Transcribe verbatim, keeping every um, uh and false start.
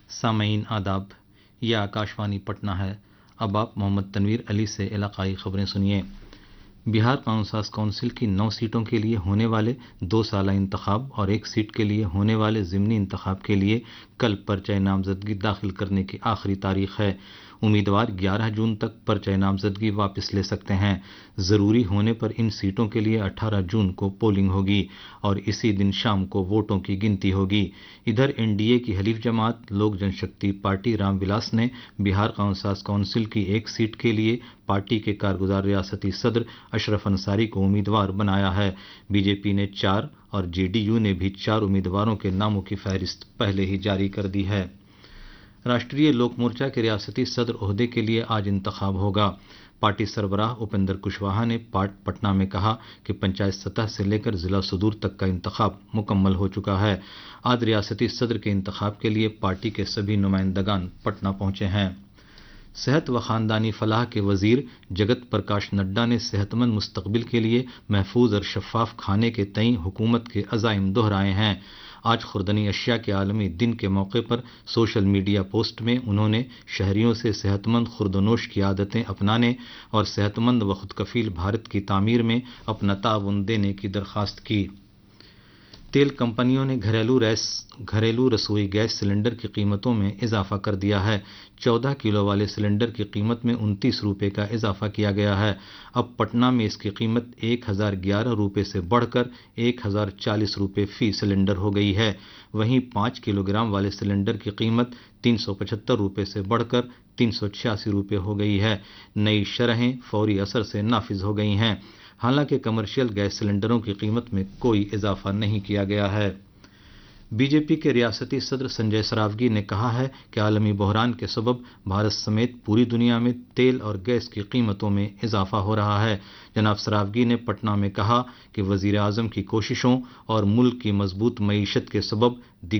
سامعین آداب، یہ آکاشوانی پٹنہ ہے۔ اب آپ محمد تنویر علی سے علاقائی خبریں سنیے۔ بہار قانون ساز کونسل کی نو سیٹوں کے لیے ہونے والے دو سالہ انتخاب اور ایک سیٹ کے لیے ہونے والے ضمنی انتخاب کے لیے کل پرچہ نامزدگی داخل کرنے کی آخری تاریخ ہے۔ امیدوار گیارہ جون تک پرچہ نامزدگی واپس لے سکتے ہیں۔ ضروری ہونے پر ان سیٹوں کے لیے اٹھارہ جون کو پولنگ ہوگی اور اسی دن شام کو ووٹوں کی گنتی ہوگی۔ ادھر این ڈی اے کی حلیف جماعت لوک جن شکتی پارٹی رام ولاس نے بہار قانون ساز کونسل کی ایک سیٹ کے لیے پارٹی کے کارگزار ریاستی صدر اشرف انصاری کو امیدوار بنایا ہے۔ بی جے پی نے چار اور جے ڈی یو نے بھی چار امیدواروں کے ناموں کی فہرست پہلے ہی جاری کر دی ہے۔ راشٹریہ لوک مورچہ کے ریاستی صدر عہدے کے لیے آج انتخاب ہوگا۔ پارٹی سربراہ اپیندر کشواہا نے پاٹ پٹنہ میں کہا کہ پنچایت سطح سے لے کر ضلع صدور تک کا انتخاب مکمل ہو چکا ہے۔ آج ریاستی صدر کے انتخاب کے لیے پارٹی کے سبھی نمائندگان پٹنہ پہنچے ہیں۔ صحت و خاندانی فلاح کے وزیر جگت پرکاش نڈا نے صحت مند مستقبل کے لیے محفوظ اور شفاف کھانے کے تئیں حکومت کے عزائم دہرائے ہیں۔ آج خوردنی اشیاء کے عالمی دن کے موقع پر سوشل میڈیا پوسٹ میں انہوں نے شہریوں سے صحت مند خورد و نوش کی عادتیں اپنانے اور صحت مند و خود کفیل بھارت کی تعمیر میں اپنا تعاون دینے کی درخواست کی۔ تیل کمپنیوں نے گھریلو ریس گھریلو رسوئی گیس سلنڈر کی قیمتوں میں اضافہ کر دیا ہے۔ چودہ کلو والے سلنڈر کی قیمت میں انتیس روپے کا اضافہ کیا گیا ہے۔ اب پٹنہ میں اس کی قیمت ایک ہزار گیارہ روپے سے بڑھ کر ایک ہزار چالیس روپے فی سلنڈر ہو گئی ہے۔ وہیں پانچ کلو گرام والے سلنڈر کی قیمت تین سو پچہتر روپے سے بڑھ کر تین سو چھیاسی روپے ہو گئی ہے۔ نئی شرحیں فوری اثر سے نافذ ہو گئی ہیں۔ حالانکہ کمرشل گیس سلنڈروں کی قیمت میں کوئی اضافہ نہیں کیا گیا ہے۔ بی جے پی کے ریاستی صدر سنجے سراوگی نے کہا ہے کہ عالمی بحران کے سبب بھارت سمیت پوری دنیا میں تیل اور گیس کی قیمتوں میں اضافہ ہو رہا ہے۔ جناب سراوگی نے پٹنہ میں کہا کہ وزیر اعظم کی کوششوں اور ملک کی مضبوط معیشت کے سبب